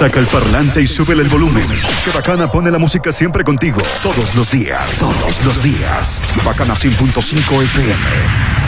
Saca el parlante y súbele el volumen. Que Bacana pone la música siempre contigo. Todos los días. Bacana 100.5 FM.